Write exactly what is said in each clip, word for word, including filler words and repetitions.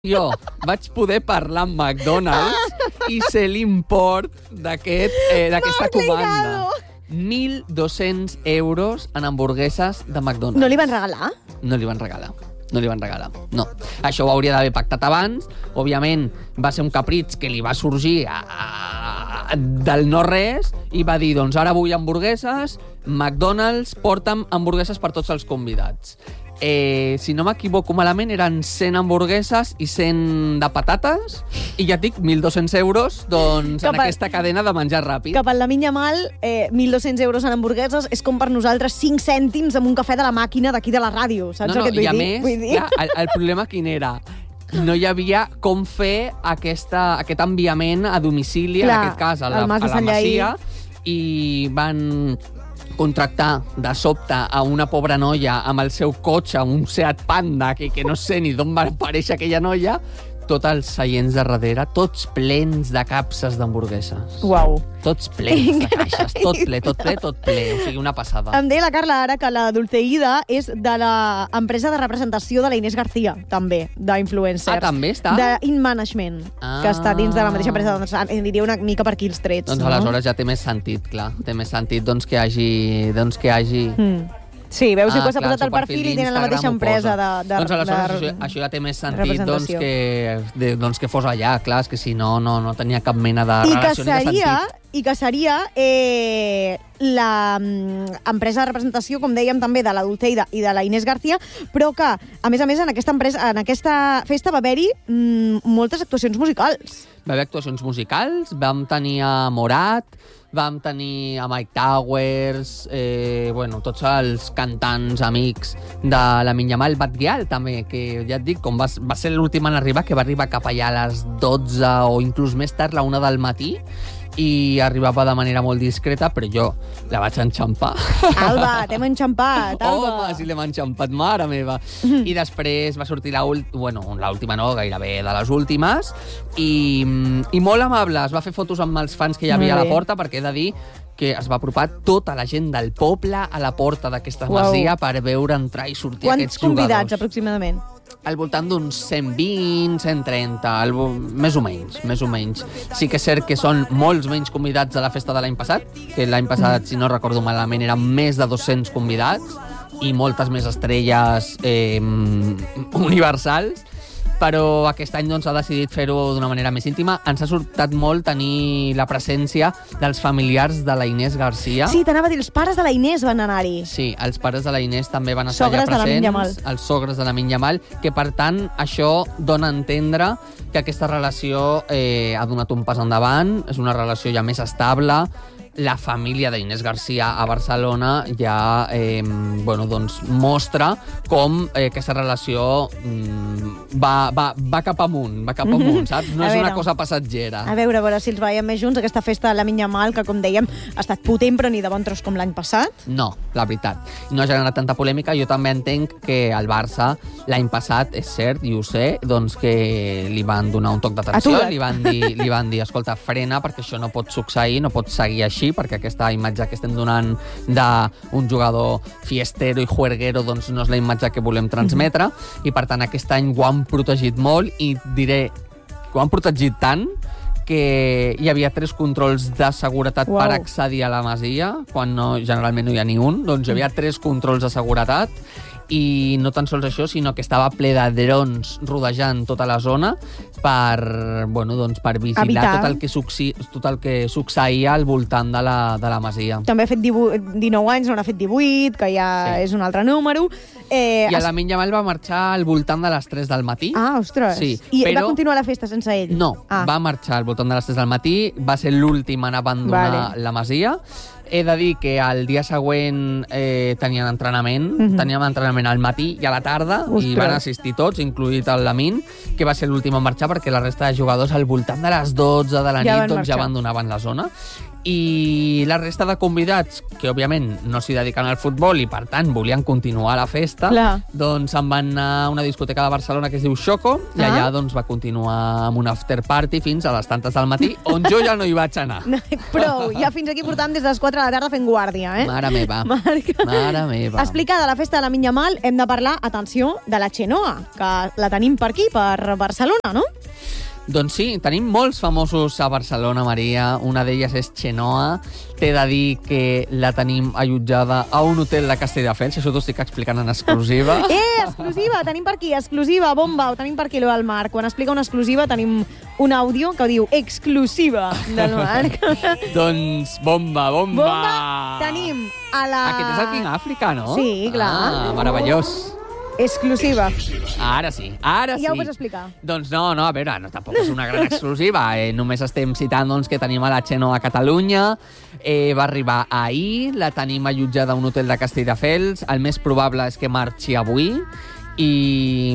Jo vaig poder parlar amb McDonald's i ser l'import d'aquest, eh, d'aquesta comanda. mil dos-cents euros en hamburgueses de McDonald's. No li van regalar? No li van regalar. No li van regalar, no. Això ho hauria d'haver pactat abans. Òbviament, va ser un capritx que li va sorgir a, a, del no-res i va dir, doncs ara vull hamburgueses, McDonald's, porta'm hamburgueses per tots els convidats. Eh, si no m'equivoco malament, eren cent hamburgueses i cent de patates, i ja et dic, mil dos-cents euros doncs, en aquesta cadena de menjar ràpid. Que per la minya mal, eh, mil dos-cents euros en hamburgueses és com per nosaltres cinc cèntims amb un cafè de la màquina d'aquí de la ràdio. Saps no, no, el que et vull i a dir? més, Vull dir? ja, el, el problema quin era? No hi havia com fer aquesta, aquest enviament a domicili, Clar, en aquest cas, a la, al Mas de a la Sant Lleí. Masia, i van contractar de sobte a una pobra noia amb el seu cotxe, un Seat Panda, que, que no sé ni d'on va aparèixer aquella noia, tots els seients de darrere, tots plens de capses d'hamburgueses. Uau. Tots plens de caixes, tot ple, tot ple, tot ple. O sigui, una passada. Em deia la Carla ara que la Dulceida és de l'empresa de representació de la Inés García, també, d'influencers. Ah, també està? De In Management, Ah. que està dins de la mateixa empresa. Doncs em diria una mica per aquí els trets. Doncs no? aleshores ja té més sentit, clar. Té més sentit doncs, que hagi... Doncs que hagi... Mm. Sí, veus, Ah, que s'ha clar, posat el perfil i tenen la mateixa empresa de, de, doncs aleshores de, això, això ja té més sentit doncs, representació. que, de, doncs, que fos allà, clar, és que si no, no, no tenia cap mena de I que relació ni de seria, sentit. i que seria eh, la mm, empresa de representació, com dèiem també, de la Dulceida i de la Inés García, però que, a més a més, en aquesta, empresa, en aquesta festa va haver-hi mm, moltes actuacions musicals. Va haver actuacions musicals, vam tenir a Morat, vam tenir a Mike Towers, eh, bueno, tots els cantants amics de la Minyamal, Batguial també, que ja et dic, com va, va ser l'últim en arribar, que va arribar cap allà a les dotze o inclús més tard, la una del matí, i arribava de manera molt discreta, però jo la vaig enxampar. Alba, t'hem enxampat, Alba. Home, si l'hem enxampat, mare meva. Mm. I després va sortir l'última, bueno, l'última no, gairebé de les últimes, i, i molt amable, es va fer fotos amb els fans que hi havia a la porta, perquè he de dir que es va apropar tota la gent del poble a la porta d'aquesta masia per veure entrar i sortir Quants aquests jugadors. Quants convidats, aproximadament? Al voltant d'uns cent vint, cent trenta, al, més o menys, més o menys. Sí que és cert que són molts menys convidats de la festa de l'any passat, que l'any passat, si no recordo malament, eren més de dos-cents convidats i moltes més estrelles eh, universals, però aquest any doncs, ha decidit fer-ho d'una manera més íntima. Ens ha sortat molt tenir la presència dels familiars de la Inés García. Sí, t'anava a dir, els pares de la Inés van anar-hi. Sí, els pares de la Inés també van estar Sogres allà presents. de la Minyamal. Els sogres de la Minyamal, que per tant això dona a entendre que aquesta relació eh, ha donat un pas endavant, és una relació ja més estable. La família d'Inés García a Barcelona ja eh, bueno, doncs mostra com eh, aquesta relació mm, va, va, va cap amunt, va cap amunt, saps? No A és veure. una cosa passatgera. A veure, a veure si els veiem més junts. Aquesta festa de la Minyamal, que com dèiem, ha estat potent, però ni de bon tros com l'any passat. No, la veritat. No ha generat tanta polèmica. Jo també entenc que al Barça l'any passat, és cert, i ho sé, doncs que li van donar un toc d'atenció, Atura't. li van dir, li van dir, escolta, frena, perquè això no pot succeir, no pot seguir així, perquè aquesta imatge que estem donant d'un jugador fiestero i juerguero doncs no és la imatge que volem transmetre, mm-hmm. i per tant aquest any ho han protegit molt, i diré que ho han protegit tant que hi havia tres controls de seguretat Uau. per accedir a la masia, quan no, generalment no hi ha ni un, doncs hi havia tres controls de seguretat, i no tan sols això, sinó que estava ple de drons rodejant tota la zona per, bueno, doncs per vigilar Evitar. tot el, que succi... tot el que succeïa al voltant de la, de la masia. També ha fet divuit, dinou anys, no n'ha fet divuit, que ja Sí. és un altre número. Eh, I a es- la Minyamal va marxar al voltant de les tres del matí. Ah, ostres. Sí, I però- va continuar la festa sense ell? No, ah. va marxar al voltant de les tres del matí, va ser l'últim en abandonar Vale. la masia. He de dir que el dia següent eh, tenien entrenament, Mhm. teníem entrenament al matí i a la tarda, Ostres. i van assistir tots, incluït el Lamin, que va ser l'últim a marxar, perquè la resta de jugadors al voltant de les dotze de la Ja nit van doncs, ja marxar. abandonaven la zona. I la resta de convidats, que òbviament no s'hi dediquen al futbol i per tant volien continuar la festa, Clar. doncs se'n van anar a una discoteca de Barcelona que es diu Xoco i Ah. allà doncs va continuar amb un after party fins a les tantes del matí, on jo ja no hi vaig anar. Prou, ja fins aquí portam des de les quatre de la tarda fent guàrdia, eh? Mare meva. Marc. Mare meva. Explicada la festa de la Minya Mal, hem de parlar, atenció, de la Xenoa, que la tenim per aquí, per Barcelona, no? Doncs sí, tenim molts famosos a Barcelona, Maria. Una d'elles és Xenoa. T'he de dir que la tenim allotjada a un hotel de Castelldefels. Això t'ho estic explicant en exclusiva. Eh, exclusiva, tenim per aquí, exclusiva, bomba, ho tenim per aquí, lo del Marc. Quan explica una exclusiva tenim un àudio que diu exclusiva del Marc. Doncs bomba, bomba! Bomba, tenim a la... Aquest és el King Africa, no? Sí, clar. Ah, meravellós. Exclusiva. Ara sí, ara sí. Ja ho pots explicar. Doncs no, no, a veure, no, tampoc és una gran exclusiva. Eh, només estem citant doncs, que tenim a la Xenoa a Catalunya. Eh, va arribar ahir, la tenim allotjada a un hotel de Castelldefels. El més probable és que marxi avui. I,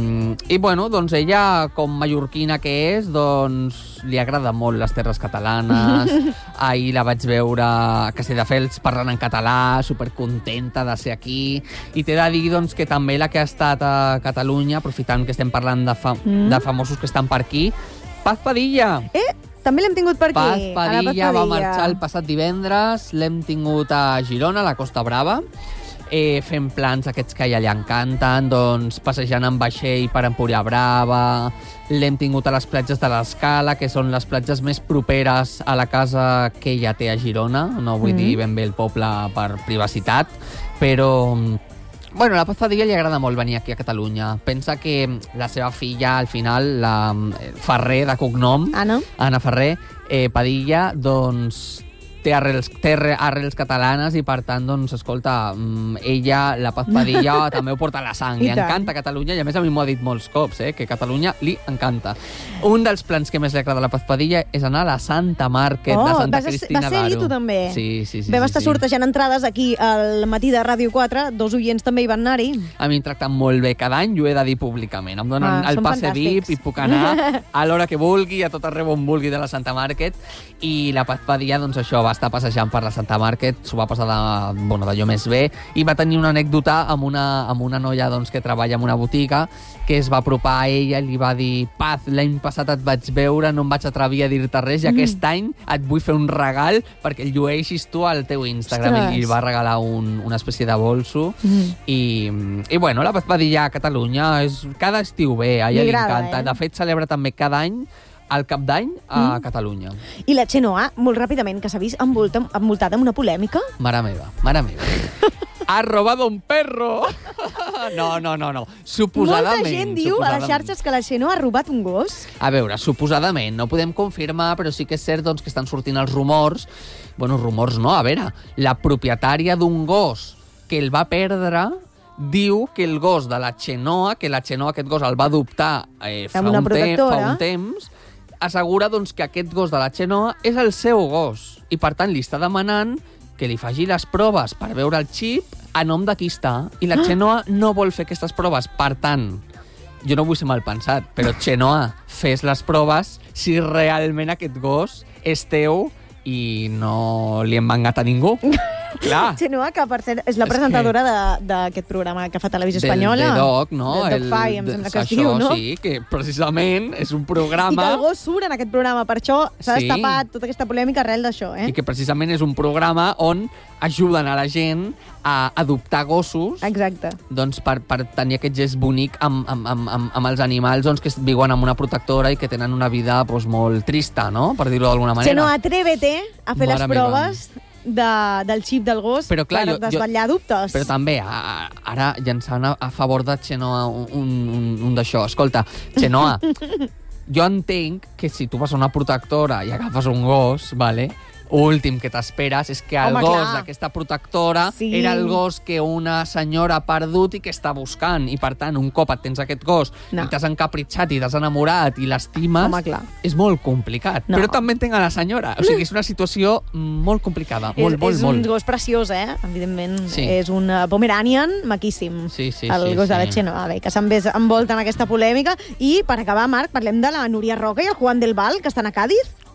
i bueno, doncs ella, com mallorquina que és, doncs li agrada molt les terres catalanes. Ahir la vaig veure a Castelldefels parlant en català, supercontenta de ser aquí. I t'he de dir doncs, que també la que ha estat a Catalunya, aprofitant que estem parlant de, fa Mm. de famosos que estan per aquí, Paz Padilla. Eh, també l'hem tingut per aquí. Paz a la Paz Padilla va Padilla. marxar el passat divendres, l'hem tingut a Girona, a la Costa Brava, eh, fent plans aquests que a ella li encanten, doncs passejant en vaixell per Empúria Brava, l'hem tingut a les platges de l'Escala, que són les platges més properes a la casa que ella té a Girona, no vull Mm. dir ben bé el poble per privacitat, però... Bueno, a la Paz Padilla li agrada molt venir aquí a Catalunya. Pensa que la seva filla, al final, la Ferrer, de cognom, Anna. Anna Ferrer, eh, Padilla, doncs té arrels, té arrels catalanes i, per tant, doncs, escolta, ella, la Paz Padilla, també ho porta a la sang. I Li tant. encanta Catalunya i, a més, a mi m'ho ha dit molts cops, eh, que Catalunya li encanta. Un dels plans que més li agrada a la Paz Padilla és anar a la Santa Market Oh, de Santa vas a- Cristina vas ser-hi d'Aro. tu també? Sí, sí, sí. Vam sí, estar sí. sortejant entrades aquí al matí de Ràdio quatre, dos oients també hi van anar-hi. A mi em tracten molt bé cada any, i ho he de dir públicament. Em donen Ah, el són passe V I P fantàstics. i puc anar a l'hora que vulgui, a tot arreu on vulgui de la Santa Market. I la Paz Padilla, doncs això, va estar passejant per la Santa Market, s'ho va passar de, bueno, d'allò més bé, i va tenir una anècdota amb una, amb una noia doncs, que treballa en una botiga, que es va apropar a ella i li va dir: Paz, l'any passat et vaig veure, no em vaig atrevir a dir-te res, i aquest any et vull fer un regal perquè el llueixis tu al teu Instagram. Ostres. I li va regalar un, una espècie de bolso. Mm. I, i bueno, la Paz Padilla a Catalunya és, cada estiu ve, a ella Li li agrada, encanta. eh? De fet, celebra també cada any el cap d'any a Mm. Catalunya. I la Xenoa, molt ràpidament, que s'ha vist envolta, envoltada amb una polèmica. Mare meva, mare meva. Ha robado un perro! No, no, no, no. Suposadament. Molta gent diu a les suposadament. xarxes que la Xenoa ha robat un gos. A veure, suposadament, no podem confirmar, però sí que és cert doncs, que estan sortint els rumors. Bueno, rumors no, a veure, la propietària d'un gos que el va perdre diu que el gos de la Xenoa, que la Xenoa aquest gos el va adoptar eh, fa, Amb una un te protectora. fa un temps, assegura doncs, que aquest gos de la Xenoa és el seu gos i, per tant, li està demanant que li faci les proves per veure el xip a nom de qui està. I la Xenoa no vol fer aquestes proves. Per tant, jo no vull ser mal pensat, però Xenoa, fes les proves si realment aquest gos és teu i no li hem mangat a ningú. Clar. Xenoa, que per cert és la És presentadora de- d'aquest programa que fa Televisió Del- Espanyola. de Doc, no? Del Doc Five, em de- sembla que es això, diu, no? sí, que precisament és un I que programa... el gos surt en aquest programa, per això s'ha Sí. destapat tota aquesta polèmica arrel d'això, eh? I que precisament és un programa on ajuden a la gent a adoptar gossos, Exacte. doncs per, per tenir aquest gest bonic amb, amb, amb, amb, amb els animals doncs, que viuen amb una protectora i que tenen una vida doncs, molt trista, no? Per dir-ho d'alguna manera. Xenoa, atrévete a fer Mare les meva. proves de, del xip del gos Però, clar, per jo- jo- desvetllar dubtes. Però també, a, a, ara llançant a, a favor de Xenoa un, un, un d'això. Escolta, Xenoa, jo entenc que si tu vas a una protectora i agafes un gos, vale, últim que t'esperes és que el Home, gos clar. d'aquesta protectora Sí. era el gos que una senyora ha perdut i que està buscant. I, per tant, un cop et tens aquest gos No. i t'has encapritxat i t'has enamorat i l'estimes, Home, clar. és molt complicat. No. Però també entenc a la senyora. O sigui, és una situació molt complicada. Molt, és, molt, és molt. un gos preciós, eh? Evidentment. Sí. És un uh, Pomeranian maquíssim. Sí, sí, el sí, gos de la sí. Xenoa. Bé, que se'n ves envolta en aquesta polèmica. I, per acabar, Marc, parlem de la Núria Roca i el Juan del Val, que estan a Càdiz.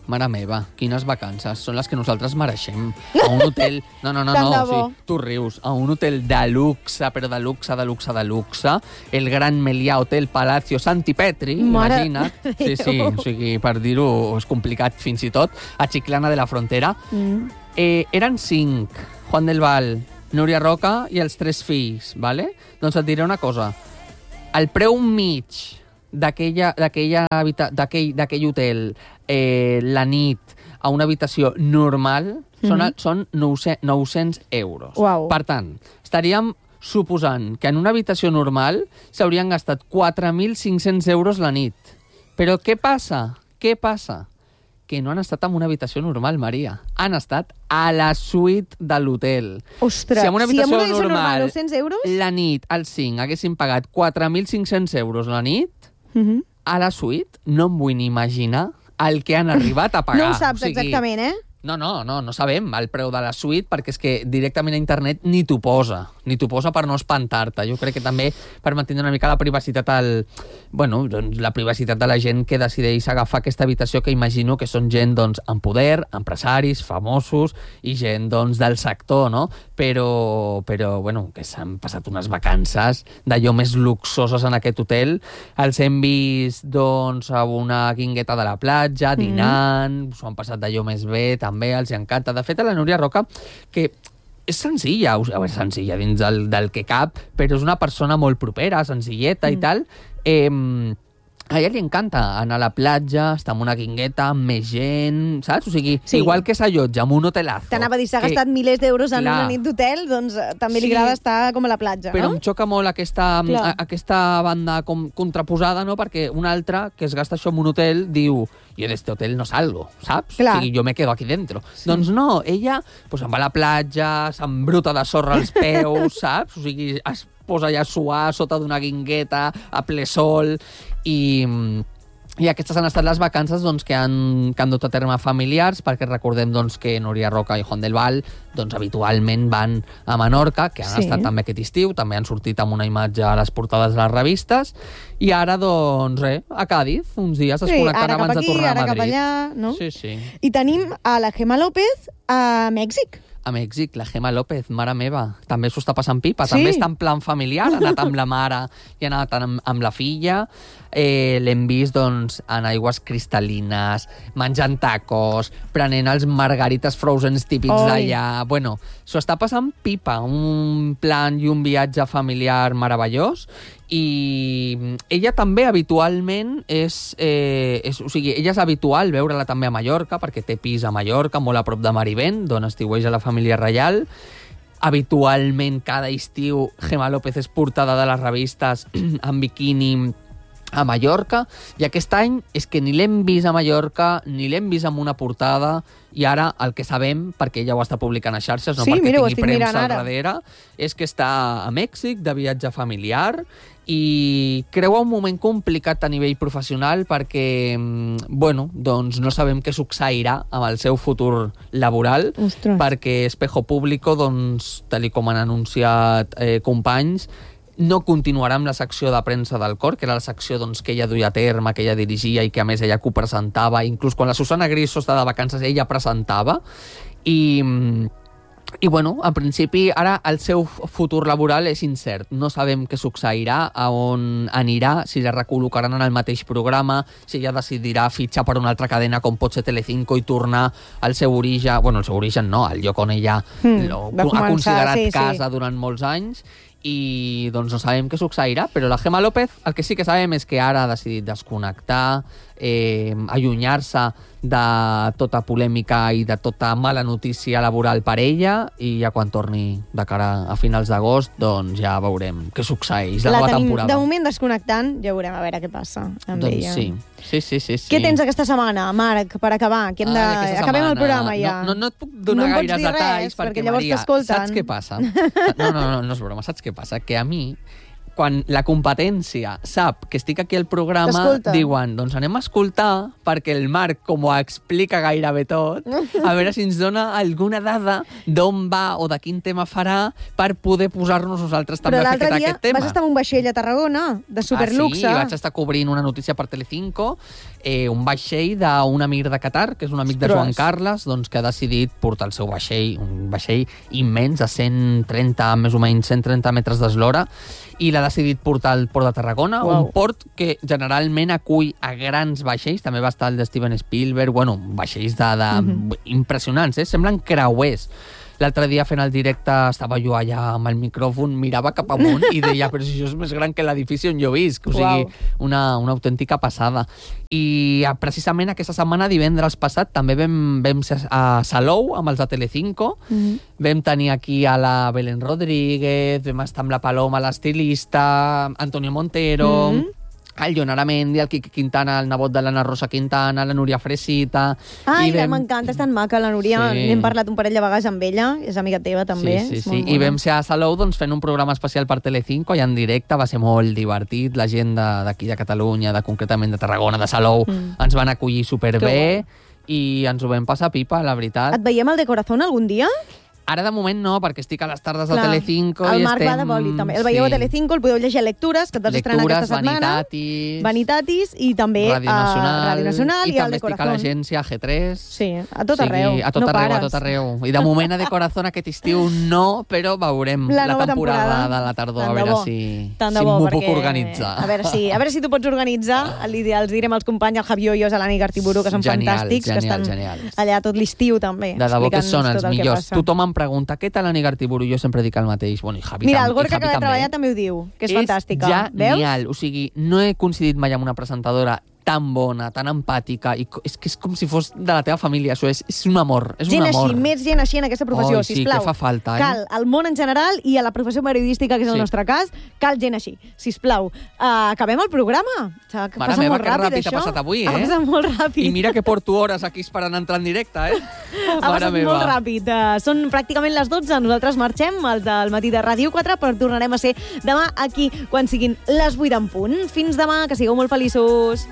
mare meva, quines vacances. Són les que nosaltres mereixem. A un hotel... No, no, no, Tant no, de o bo. sigui, tu rius. A un hotel de luxe, però de luxe, de luxe, de luxe. El Gran Melià Hotel Palacio Santi Petri, Mare imagina't. Sí, sí, Déu. o sigui, per dir-ho és complicat fins i tot. A Chiclana de la Frontera. Mm. Eh, eren cinc. Juan del Val, Núria Roca i els tres fills, ¿vale? Doncs et diré una cosa. El preu mig d'aquella d'aquella habita- d'aquell d'aquell hotel eh, la nit a una habitació normal són, Mhm. són nou-cents euros. Uau. Per tant, estaríem suposant que en una habitació normal s'haurien gastat quatre mil cinc-cents euros la nit. Però què passa? Què passa? Que no han estat en una habitació normal, Maria. Han estat a la suite de l'hotel. Ostres, Si en una si en habitació una habitació normal, normal, nou-cents euros... la nit, els cinc, haguessin pagat quatre mil cinc-cents euros la nit, Mhm. a la suite no em vull ni imaginar el que han arribat a pagar. No ho saps O sigui, exactament, eh? No, no, no, no sabem el preu de la suite perquè és que directament a internet ni t'ho posa, ni t'ho posa per no espantar-te. Jo crec que també per mantenir una mica la privacitat al... bueno, doncs la privacitat de la gent que decideix agafar aquesta habitació, que imagino que són gent doncs, amb poder, empresaris, famosos i gent doncs, del sector, no? Però, però bueno, que s'han passat unes vacances d'allò més luxoses en aquest hotel. Els hem vist doncs, a una guingueta de la platja, dinant, s'ho han passat d'allò més bé, també els encanta. De fet, a la Núria Roca, que és senzilla, a veure, senzilla dins del, del que cap, però és una persona molt propera, senzilleta mm. i tal, eh, a ella li encanta anar a la platja, estar en una guingueta, amb més gent, saps? O sigui, Sí. igual que s'allotja en un hotelazo. T'anava a dir, s'ha que- gastat milers d'euros en Clar. una nit d'hotel, doncs eh, també li Sí. agrada estar com a la platja, Però no? em xoca molt aquesta, Clar. a, aquesta banda com contraposada, no? Perquè un altre que es gasta això en un hotel diu jo d'este hotel no salgo, saps? Clar. O sigui, jo me quedo aquí dentro. Sí. Doncs no, ella pues, se'n va a la platja, s'embruta de sorra als peus, saps? O sigui, es posa allà a suar sota d'una guingueta, a ple sol, i... I aquestes han estat les vacances doncs, que, han, que han dut a terme familiars, perquè recordem doncs, que Núria Roca i Juan del Val doncs, habitualment van a Menorca, que han Sí. estat també aquest estiu, també han sortit amb una imatge a les portades de les revistes, i ara, doncs, res, a Càdiz, uns dies Sí, desconnectant ara cap abans aquí, de tornar ara a cap Madrid. allà, no? Sí, sí. I tenim a la Gemma López a Mèxic. A Mèxic, la Gemma López, mare meva, també s'ho està passant pipa, Sí. també està en plan familiar, ha anat amb la mare i ha anat amb, amb la filla, eh, l'hem vist doncs, en aigües cristal·lines, menjant tacos, prenent els margarites frozens típics Oi. d'allà, bueno, s'ho està passant pipa, un plan i un viatge familiar meravellós, i ella també habitualment és, eh, és... O sigui, ella és habitual veure-la també a Mallorca, perquè té pis a Mallorca, molt a prop de Marivent, d'on estiueix a la família reial. Habitualment, cada estiu, Gemma López és portada de les revistes en biquini a Mallorca, i aquest any és que ni l'hem vist a Mallorca, ni l'hem vist amb una portada, i ara el que sabem, perquè ella ho està publicant a xarxes, no Sí, perquè mira, ho tingui estic mirant premsa al ara. darrere, és que està a Mèxic de viatge familiar i creu un moment complicat a nivell professional perquè, mm, bueno, doncs no sabem què succeirà amb el seu futur laboral, Ostres. perquè Espejo Público, doncs, tal com han anunciat eh, companys, no continuarà amb la secció de premsa del Cor, que era la secció doncs, que ella duia a terme, que ella dirigia i que a més ella copresentava, inclús quan la Susana Griso està de vacances ella presentava, i... I, bueno, en principi, ara el seu futur laboral és incert. No sabem què succeirà, a on anirà, si la recol·locaran en el mateix programa, si ella decidirà fitxar per una altra cadena com pot ser Telecinco i tornar al seu origen, bueno, al seu origen no, al lloc on ella Mm, lo, va ha començar, considerat sí, sí. casa durant molts anys, i doncs no sabem què succeirà, però la Gemma López el que sí que sabem és que ara ha decidit desconnectar, eh, allunyar-se de tota polèmica i de tota mala notícia laboral per ella, i ja quan torni de cara a finals d'agost, doncs ja veurem què succeeix la, La nova tenim temporada. de moment desconnectant, ja veurem a veure què passa amb doncs ella. sí. Sí, sí, sí, sí. Què tens aquesta setmana, Marc, per acabar? Que hem de... Ai, aquesta Acabem el setmana. programa ja. No, no, no et puc donar No em pots gaires dir res, detalls perquè perquè, llavors Maria, t'escolten. saps què passa? No, no, no, no és broma, saps què passa? Que a mi, quan la competència sap que estic aquí al programa, diuen, doncs anem a escoltar, perquè el Marc, com ho explica gairebé tot, a veure si ens dona alguna dada d'on va o de quin tema farà per poder posar-nos nosaltres també a fer aquest tema. Però l'altre dia vas estar en un vaixell a Tarragona, de superluxe. Ah, sí, vaig estar cobrint una notícia per Telecinco, eh, un vaixell d'un amic de Qatar, que és un amic de Joan Carles, doncs, que ha decidit portar el seu vaixell, un vaixell immens, a cent trenta, més o menys cent trenta metres d'eslora, i l'ha decidit portar al port de Tarragona, wow. Un port que generalment acull a grans vaixells, també va estar el de Steven Spielberg, bueno, vaixells de, de mm-hmm. impressionants, eh? Semblen creuers. L'altre dia fent el directe estava jo allà amb el micròfon, mirava cap amunt i deia, però si això és més gran que l'edifici on jo visc, o sigui, wow. una, una autèntica passada. I precisament aquesta setmana, divendres passat, també vam, vam ser a Salou amb els de Telecinco, mm-hmm. vam tenir aquí a la Belén Rodríguez, vam estar amb la Paloma, l'estilista, Antonio Montero... Mm-hmm. el Jon Aramendi, el Quique Quintana, el nebot de l'Anna Rosa Quintana, la Núria Fresita... Ai, vam... m'encanta, és tan maca, la Núria. Sí. N'hem parlat un parell de vegades amb ella, és amiga teva, també. Sí, sí, sí. I vam ser a Salou doncs, fent un programa especial per Telecinco, i en directe va ser molt divertit. La gent d'aquí de, de Catalunya, de, concretament de Tarragona, de Salou, mm. ens van acollir superbé i ens ho vam passar pipa, la veritat. Et veiem al De Corazón algun dia? Ara, de moment, no, perquè estic a les tardes Clar. de Telecinco. El i Marc estem... va de boli, també. El veieu sí. a Telecinco, el podeu llegir a Lectures, que et vas estrenar aquesta setmana. Vanitatis... Vanitatis, i també Ràdio Nacional, a Ràdio Nacional i, i al De Corazón. I també estic a l'agència G tres. Sí, a tot arreu. Sí, a tot no arreu, pares. a tot arreu. I de moment a De Corazón aquest estiu no, però veurem la, la temporada, temporada de la tardor, a veure si, si m'ho puc organitzar. A veure si, a veure si tu pots organitzar. Els direm als companys, el Javi Hoyos, l'Ani Gartiburu, que són genial, fantàstics, genial, que estan genial. allà tot l'estiu, també. De debò que són els millors. Tothom em pregunta, què tal l'Ani Gartiburu? Jo sempre dic el mateix. Bueno, i Javi Mira, el Gorka que acaba de treballar també ho diu, que és, és fantàstica. És genial. O sigui, no he coincidit mai amb una presentadora tan bona, tan empàtica, i és que és com si fos de la teva família, això és, és un amor, és gent un amor. Així, més gent així en aquesta professió, oh, sí, sisplau. que fa falta, eh? Cal, al món en general i a la professió periodística, que és el sí. nostre cas, cal gent així, sisplau. Uh, acabem el programa. O sigui, Mare passa meva, molt que ràpid, ràpid això. ha passat avui, eh? Ha passat molt ràpid. I mira que porto hores aquí esperant entrar en directe, eh? Ha passat meva. molt ràpid. Uh, són pràcticament les dotze, nosaltres marxem, els del matí de Ràdio quatre, però tornarem a ser demà aquí, quan siguin les vuit en punt. Fins demà, que sigueu molt feliços.